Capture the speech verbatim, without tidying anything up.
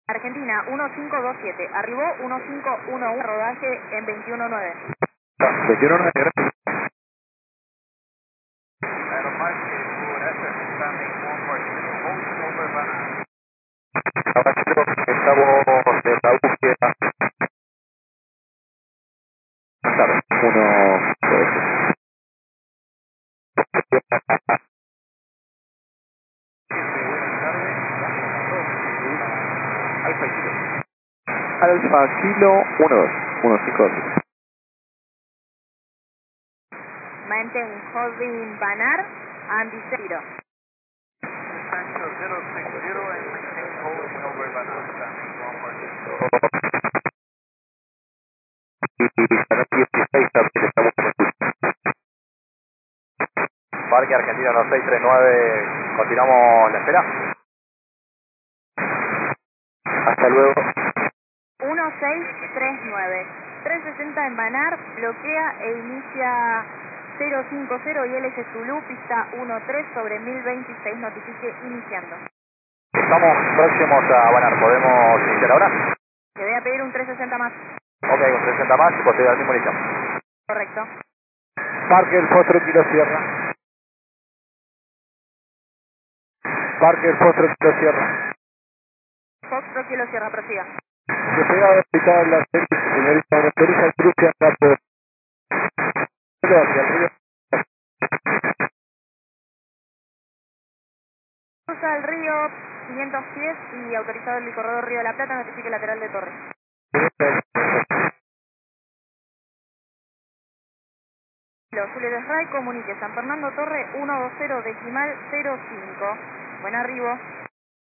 Argentina uno cinco dos siete, arribó uno cinco uno uno, rodaje en veintiuno nueve. veintiuno nueve, gracias. Ahora creo que estamos en la búsqueda. Claro, uno... Alfa Kilo. Alfa Kilo uno dos, uno cinco dos. Maintain holding Banar and zero. Sancho cero six zero and maintain holding over Banar, standing one more Y canal dieciséis también estamos en el Parque Argentino uno seis tres nueve, continuamos la espera. Hasta luego. uno seis tres nueve, trescientos sesenta en Banar, bloquea e inicia cero cinco cero y L S Zulu, pista uno tres sobre mil veintiséis, notifique iniciando. Estamos próximos a Banar, ¿podemos iniciar ahora? Le voy a pedir un trescientos sesenta más. Ok, un trescientos más y posterior al mismo inicio. Correcto. Parker Foster Kilo Sierra. Parker Foster Kilo Sierra. Fox Kilo Sierra, prosiga. Despegada de hospital la señorita autoriza el cruce hacia el hacia el río. Cruza el río quinientos pies y autorizado el corredor Río de la Plata, notifique lateral de torre. Los Juliet Ray, comunique San Fernando Torre ciento veinte decimal cero cinco. Buen arribo.